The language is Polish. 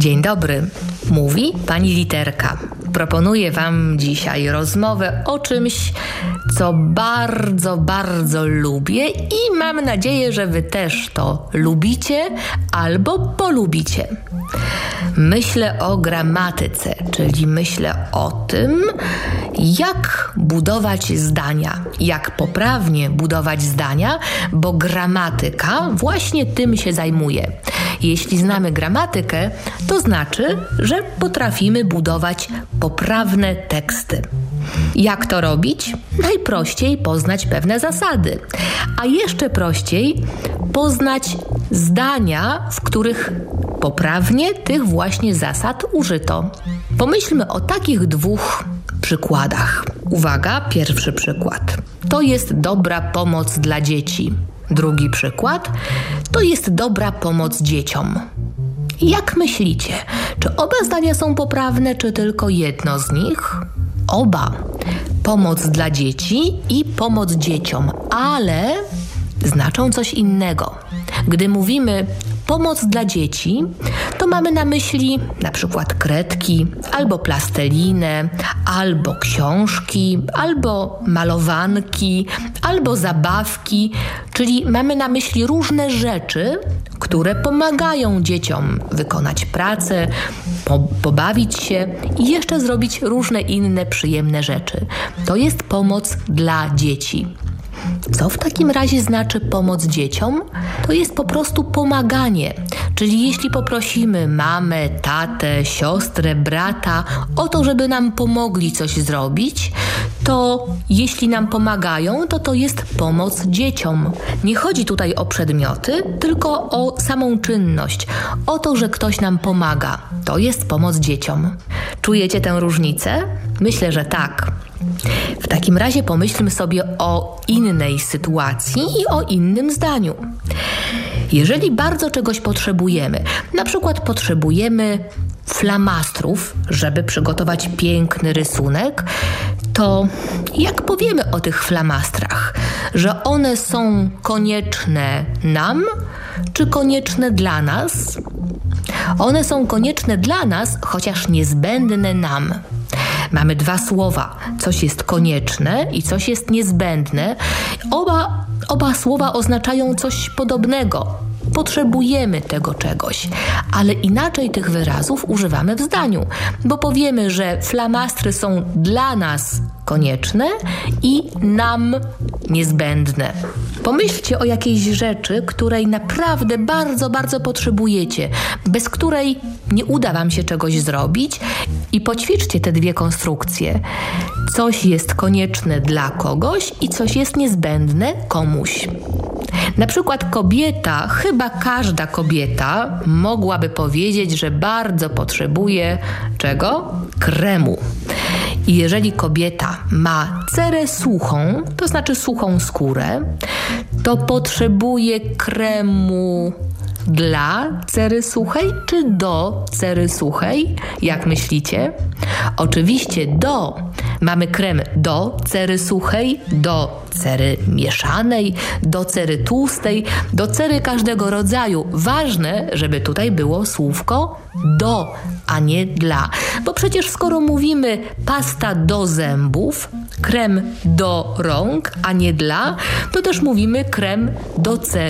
Dzień dobry, mówi pani Literka. Proponuję wam dzisiaj rozmowę o czymś, co bardzo, bardzo lubię i mam nadzieję, że wy też to lubicie albo polubicie. Myślę o gramatyce, czyli myślę o tym, jak budować zdania, jak poprawnie budować zdania, bo gramatyka właśnie tym się zajmuje. Jeśli znamy gramatykę, to znaczy, że potrafimy budować poprawne teksty. Jak to robić? Najprościej poznać pewne zasady, a jeszcze prościej poznać zdania, w których poprawnie tych właśnie zasad użyto. Pomyślmy o takich dwóch przykładach. Uwaga, pierwszy przykład. To jest dobra pomoc dla dzieci. Drugi przykład. To jest dobra pomoc dzieciom. Jak myślicie, czy oba zdania są poprawne, czy tylko jedno z nich? Oba. Pomoc dla dzieci i pomoc dzieciom, ale znaczą coś innego. Gdy mówimy pomoc dla dzieci, to mamy na myśli na przykład kredki, albo plastelinę, albo książki, albo malowanki, albo zabawki, czyli mamy na myśli różne rzeczy, które pomagają dzieciom wykonać pracę, pobawić się i jeszcze zrobić różne inne przyjemne rzeczy. To jest pomoc dla dzieci. Co w takim razie znaczy pomoc dzieciom? To jest po prostu pomaganie. Czyli jeśli poprosimy mamę, tatę, siostrę, brata o to, żeby nam pomogli coś zrobić, to jeśli nam pomagają, to jest pomoc dzieciom. Nie chodzi tutaj o przedmioty, tylko o samą czynność. O to, że ktoś nam pomaga. To jest pomoc dzieciom. Czujecie tę różnicę? Myślę, że tak. W takim razie pomyślmy sobie o innej sytuacji i o innym zdaniu. Jeżeli bardzo czegoś potrzebujemy, na przykład potrzebujemy flamastrów, żeby przygotować piękny rysunek, to jak powiemy o tych flamastrach? Że one są konieczne nam, czy konieczne dla nas? One są konieczne dla nas, chociaż niezbędne nam. Mamy dwa słowa. Coś jest konieczne i coś jest niezbędne. Oba słowa oznaczają coś podobnego. Potrzebujemy tego czegoś, ale inaczej tych wyrazów używamy w zdaniu, bo powiemy, że flamastry są dla nas konieczne i nam niezbędne. Pomyślcie o jakiejś rzeczy, której naprawdę bardzo, bardzo potrzebujecie, bez której nie uda wam się czegoś zrobić i poćwiczcie te dwie konstrukcje. Coś jest konieczne dla kogoś i coś jest niezbędne komuś. Na przykład kobieta, chyba każda kobieta mogłaby powiedzieć, że bardzo potrzebuje czego? Kremu. I jeżeli kobieta ma cerę suchą, to znaczy suchą skórę, to potrzebuje kremu dla cery suchej czy do cery suchej? Jak myślicie? Oczywiście do. Mamy krem do cery suchej, do cery mieszanej, do cery tłustej, do cery każdego rodzaju. Ważne, żeby tutaj było słówko do, a nie dla. Bo przecież skoro mówimy pasta do zębów, krem do rąk, a nie dla, to też mówimy krem do cery